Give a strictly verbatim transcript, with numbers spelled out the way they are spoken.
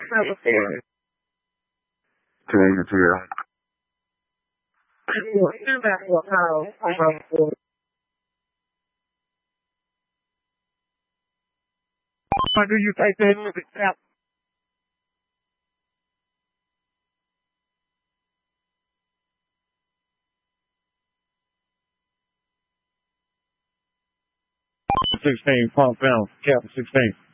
before. Okay, material. You're back to Ohio. I have to. Why do you take that music out? sixteen, pump down, cap sixteen.